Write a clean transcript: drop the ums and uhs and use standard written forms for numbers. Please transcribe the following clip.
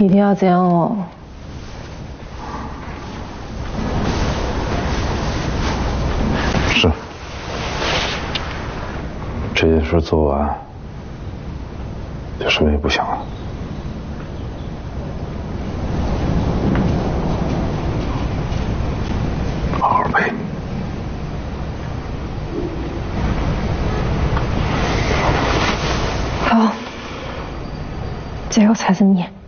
一定要这样哦。 是，这件事做完，就什么也不想了。好好陪你。 好，最后才是你。